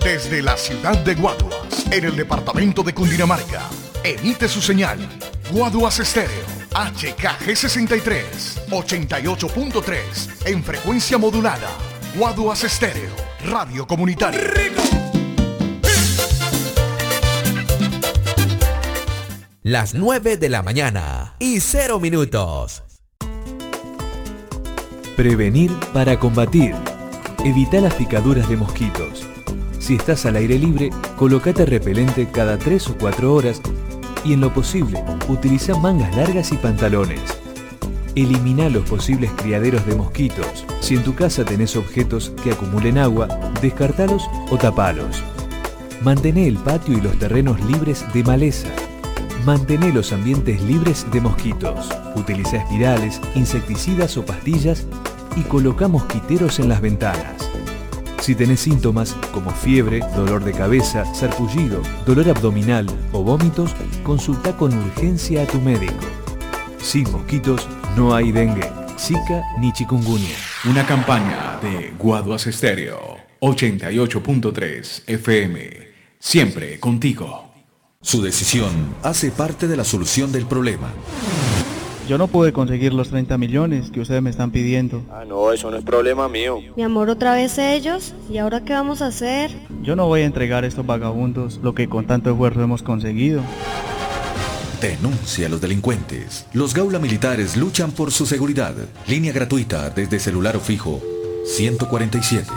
Desde la ciudad de Guaduas, en el departamento de Cundinamarca, emite su señal Guaduas Estéreo, HKG63, 88.3, en frecuencia modulada. Guaduas Estéreo, radio comunitaria. Las 9 de la mañana y 0 minutos. Prevenir para combatir. Evita las picaduras de mosquitos. Si estás al aire libre, colócate repelente cada 3 o 4 horas y en lo posible, utiliza mangas largas y pantalones. Elimina los posibles criaderos de mosquitos. Si en tu casa tenés objetos que acumulen agua, descartalos o tapalos. Mantené el patio y los terrenos libres de maleza. Mantené los ambientes libres de mosquitos. Utiliza espirales, insecticidas o pastillas y coloca mosquiteros en las ventanas. Si tenés síntomas como fiebre, dolor de cabeza, sarpullido, dolor abdominal o vómitos, consulta con urgencia a tu médico. Sin mosquitos no hay dengue, zika ni chikungunya. Una campaña de Guaduas Estéreo, 88.3 FM. Siempre contigo. Su decisión hace parte de la solución del problema. Yo no pude conseguir los 30 millones que ustedes me están pidiendo. No, eso no es problema mío. Mi amor, otra vez ellos. ¿Y ahora qué vamos a hacer? Yo no voy a entregar a estos vagabundos lo que con tanto esfuerzo hemos conseguido. Denuncia a los delincuentes. Los Gaula Militares luchan por su seguridad. Línea gratuita desde celular o fijo 147.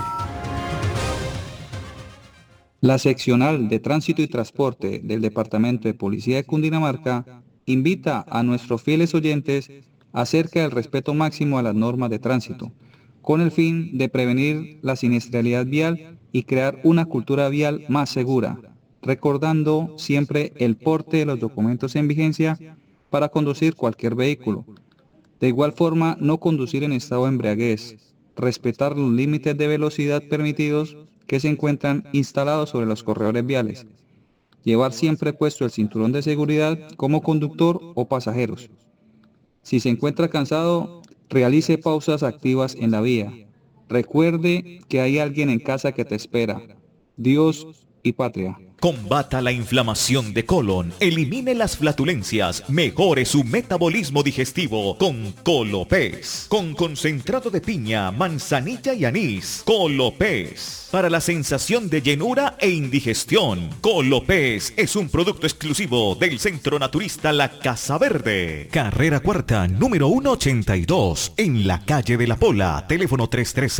La seccional de Tránsito y Transporte del Departamento de Policía de Cundinamarca invita a nuestros fieles oyentes acerca del respeto máximo a las normas de tránsito, con el fin de prevenir la siniestralidad vial y crear una cultura vial más segura, recordando siempre el porte de los documentos en vigencia para conducir cualquier vehículo. De igual forma, no conducir en estado de embriaguez, respetar los límites de velocidad permitidos que se encuentran instalados sobre los corredores viales, llevar siempre puesto el cinturón de seguridad como conductor o pasajeros. Si se encuentra cansado, realice pausas activas en la vía. Recuerde que hay alguien en casa que te espera. Dios y patria. Combata la inflamación de colon, elimine las flatulencias, mejore su metabolismo digestivo con Colopés. Con concentrado de piña, manzanilla y anís. Colopés. Para la sensación de llenura e indigestión. Colopés es un producto exclusivo del Centro Naturista La Casa Verde. Carrera Cuarta, número 182, en la calle de La Pola. Teléfono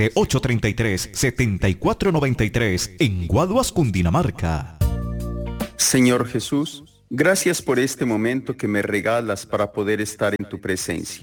313-833-7493, en Guaduas, Cundinamarca. Señor Jesús, gracias por este momento que me regalas para poder estar en tu presencia.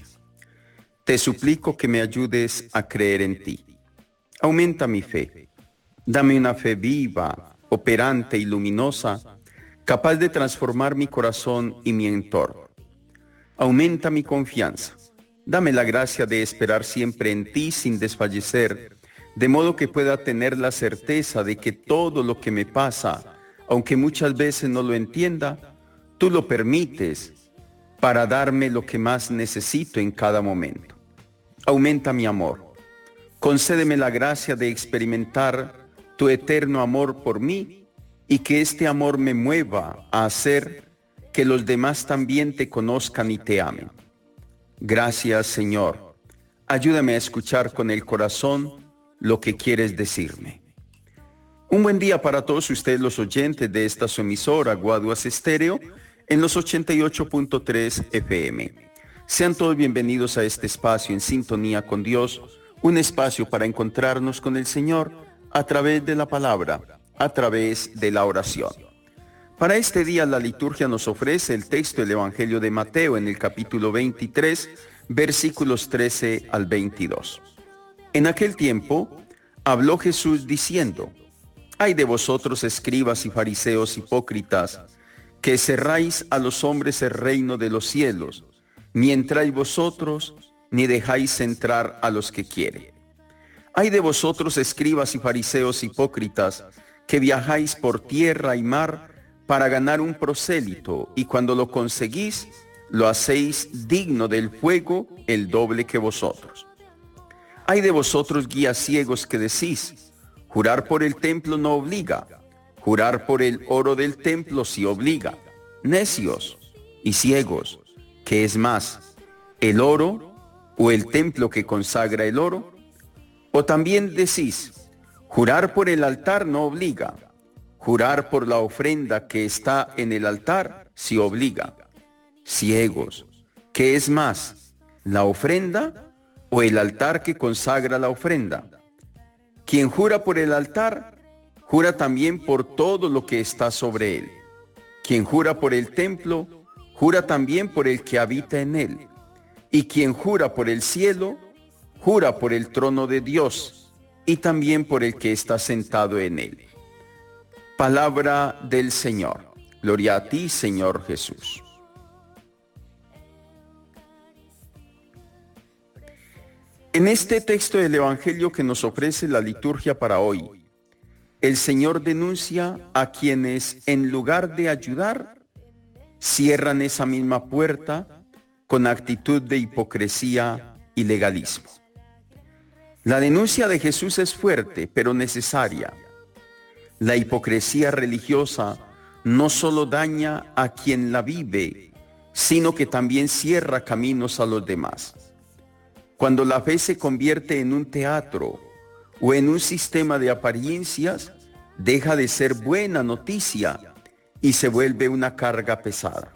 Te suplico que me ayudes a creer en ti. Aumenta mi fe. Dame una fe viva, operante y luminosa, capaz de transformar mi corazón y mi entorno. Aumenta mi confianza. Dame la gracia de esperar siempre en ti sin desfallecer, de modo que pueda tener la certeza de que todo lo que me pasa, aunque muchas veces no lo entienda, tú lo permites para darme lo que más necesito en cada momento. Aumenta mi amor. Concédeme la gracia de experimentar tu eterno amor por mí y que este amor me mueva a hacer que los demás también te conozcan y te amen. Gracias, Señor. Ayúdame a escuchar con el corazón lo que quieres decirme. Un buen día para todos ustedes los oyentes de esta su emisora Guaduas Estéreo en los 88.3 FM. Sean todos bienvenidos a este espacio en sintonía con Dios, un espacio para encontrarnos con el Señor a través de la palabra, a través de la oración. Para este día la liturgia nos ofrece el texto del Evangelio de Mateo en el capítulo 23, versículos 13 al 22. En aquel tiempo habló Jesús diciendo: «Ay de vosotros, escribas y fariseos hipócritas, que cerráis a los hombres el reino de los cielos, ni entráis vosotros, ni dejáis entrar a los que quieren. Ay de vosotros, escribas y fariseos hipócritas, que viajáis por tierra y mar para ganar un prosélito, y cuando lo conseguís, lo hacéis digno del fuego el doble que vosotros. Ay de vosotros, guías ciegos, que decís: Jurar por el templo no obliga. Jurar por el oro del templo sí obliga. Necios y ciegos, ¿qué es más, el oro o el templo que consagra el oro? O también decís, jurar por el altar no obliga. Jurar por la ofrenda que está en el altar sí obliga. Ciegos, ¿qué es más, la ofrenda o el altar que consagra la ofrenda? Quien jura por el altar, jura también por todo lo que está sobre él. Quien jura por el templo, jura también por el que habita en él. Y quien jura por el cielo, jura por el trono de Dios y también por el que está sentado en él. Palabra del Señor. Gloria a ti, Señor Jesús. En este texto del Evangelio que nos ofrece la liturgia para hoy, el Señor denuncia a quienes, en lugar de ayudar, cierran esa misma puerta con actitud de hipocresía y legalismo. La denuncia de Jesús es fuerte, pero necesaria. La hipocresía religiosa no solo daña a quien la vive, sino que también cierra caminos a los demás. Cuando la fe se convierte en un teatro o en un sistema de apariencias, deja de ser buena noticia y se vuelve una carga pesada.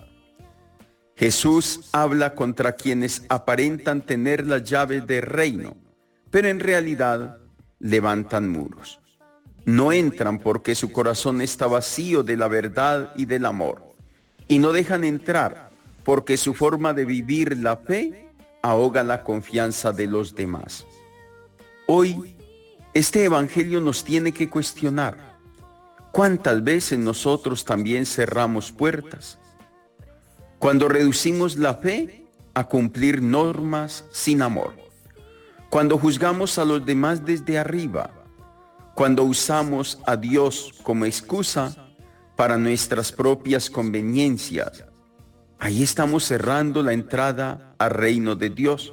Jesús habla contra quienes aparentan tener las llaves del reino, pero en realidad levantan muros. No entran porque su corazón está vacío de la verdad y del amor, y no dejan entrar porque su forma de vivir la fe ahoga la confianza de los demás. Hoy, este Evangelio nos tiene que cuestionar. ¿Cuántas veces nosotros también cerramos puertas? Cuando reducimos la fe a cumplir normas sin amor. Cuando juzgamos a los demás desde arriba. Cuando usamos a Dios como excusa para nuestras propias conveniencias. Ahí estamos cerrando la entrada al reino de Dios.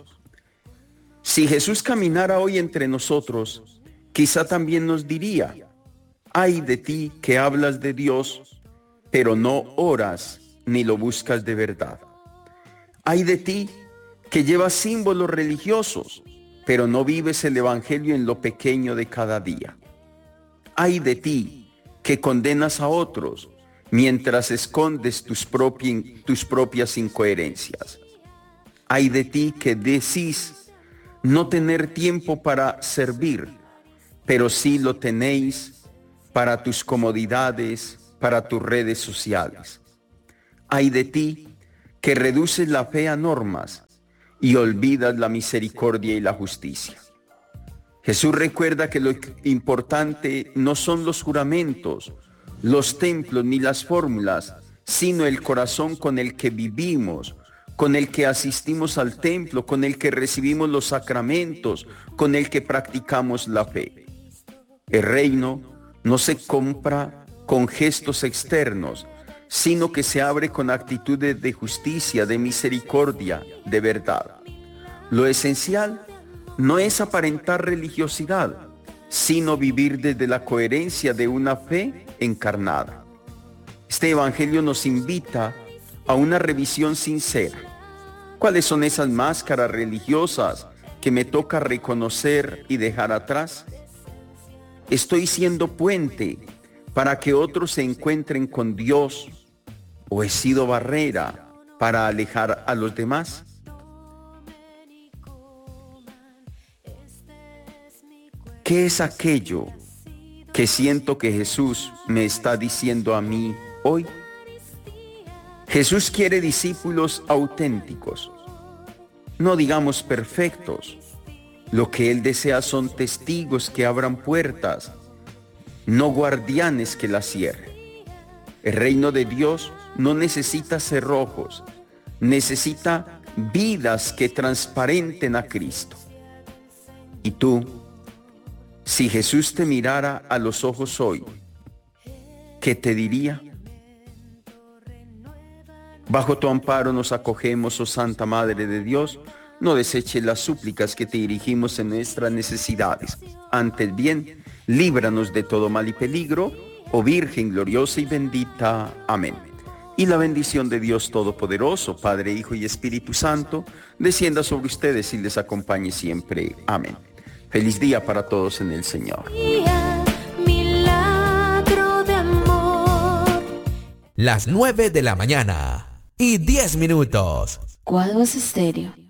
Si Jesús caminara hoy entre nosotros, quizá también nos diría: ay de ti que hablas de Dios, pero no oras ni lo buscas de verdad. Ay de ti que llevas símbolos religiosos, pero no vives el Evangelio en lo pequeño de cada día. Ay de ti que condenas a otros, mientras escondes tus propias incoherencias. Ay de ti que decís no tener tiempo para servir, pero sí lo tenéis para tus comodidades, para tus redes sociales. Ay de ti que reduces la fe a normas y olvidas la misericordia y la justicia. Jesús recuerda que lo importante no son los juramentos, los templos ni las fórmulas, sino el corazón con el que vivimos, con el que asistimos al templo, con el que recibimos los sacramentos, con el que practicamos la fe. El reino no se compra con gestos externos, sino que se abre con actitudes de justicia, de misericordia, de verdad. Lo esencial no es aparentar religiosidad, sino vivir desde la coherencia de una fe encarnada. Este Evangelio nos invita a una revisión sincera. ¿Cuáles son esas máscaras religiosas que me toca reconocer y dejar atrás? ¿Estoy siendo puente para que otros se encuentren con Dios o he sido barrera para alejar a los demás? ¿Qué es aquello que siento que Jesús me está diciendo a mí hoy? Jesús quiere discípulos auténticos, no digamos perfectos. Lo que Él desea son testigos que abran puertas, no guardianes que las cierren. El reino de Dios no necesita cerrojos, necesita vidas que transparenten a Cristo. ¿Y tú? Si Jesús te mirara a los ojos hoy, ¿qué te diría? Bajo tu amparo nos acogemos, oh Santa Madre de Dios. No deseches las súplicas que te dirigimos en nuestras necesidades. Antes bien, líbranos de todo mal y peligro, oh Virgen gloriosa y bendita. Amén. Y la bendición de Dios Todopoderoso, Padre, Hijo y Espíritu Santo, descienda sobre ustedes y les acompañe siempre. Amén. Feliz día para todos en el Señor. Milagro de amor. Las 9 de la mañana y 10 minutos. Guaduas Estéreo.